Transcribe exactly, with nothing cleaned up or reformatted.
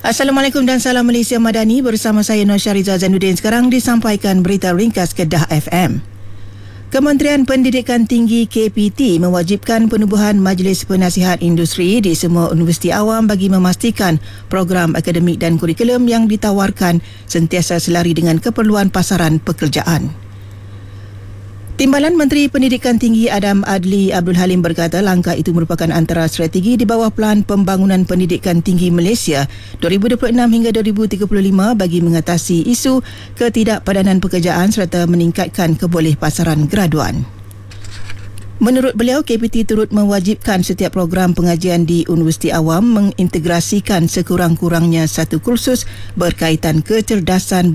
Assalamualaikum dan salam Malaysia Madani, bersama saya Nur Syariza Zainuddin. Sekarang disampaikan berita ringkas Kedah F M. Kementerian Pendidikan Tinggi K P T mewajibkan penubuhan Majlis Penasihat Industri di semua universiti awam bagi memastikan program akademik dan kurikulum yang ditawarkan sentiasa selari dengan keperluan pasaran pekerjaan. Timbalan Menteri Pendidikan Tinggi Adam Adli Abdul Halim berkata langkah itu merupakan antara strategi di bawah Pelan Pembangunan Pendidikan Tinggi Malaysia dua ribu dua puluh enam hingga dua ribu tiga puluh lima bagi mengatasi isu ketidakpadanan pekerjaan serta meningkatkan kebolehpasaran graduan. Menurut beliau, K P T turut mewajibkan setiap program pengajian di universiti awam mengintegrasikan sekurang-kurangnya satu kursus berkaitan kecerdasan